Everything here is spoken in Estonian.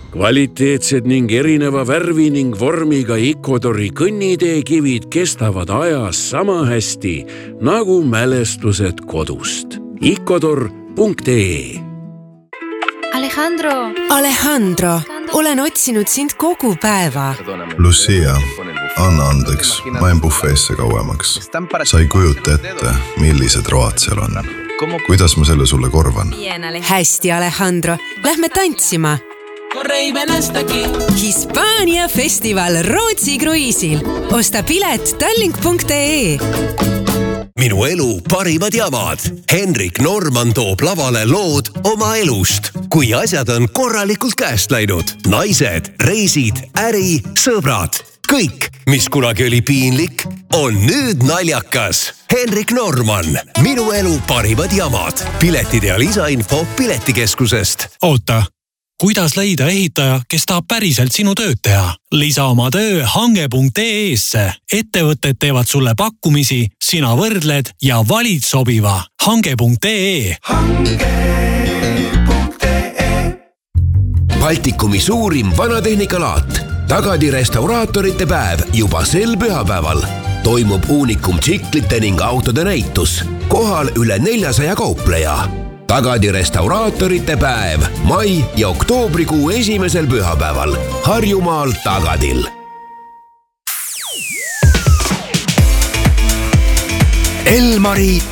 Kvaliteetsed ning erineva värvi ning vormiga Icodori kõnniteekivid kestavad ajas sama hästi nagu mälestused kodust. Icodor.ee Alejandro, olen otsinud sind kogu päeva. Lucia, anna andeks, ma jäin bufeesse kauemaks. Sa ei kujuta ette, millised road seal on. Kuidas ma selle sulle korvan? Hästi, Alejandro, lähme tantsima. Hispaania festival Rootsi kruiisil. Osta pilet tallink.ee. Minu elu parimad jamad. Henrik Norman toob lavale lood oma elust. Kui asjad on korralikult käest läinud. Naised, reisid, äri, sõbrad. Kõik, mis kunagi oli piinlik, on nüüd naljakas. Henrik Norman. Minu elu parimad jamad. Piletid ja lisainfo Piletikeskusest. Oota. Kuidas leida ehitaja, kes tahab päriselt sinu tööd teha? Lisa oma töö hange.ee-sse. Ettevõtted teevad sulle pakkumisi, sina võrdled ja valid sobiva. Hange.ee. Baltikumi suurim vanatehnikalaat. Tagadi restauraatorite päev juba sel pühapäeval. Toimub uunikum tsiklite ning autode näitus. Kohal üle 400 kaupleja. Tagadi restauraatorite päev mai ja oktoobrikuu esimesel pühapäeval Harjumaal Tagadil. Elmari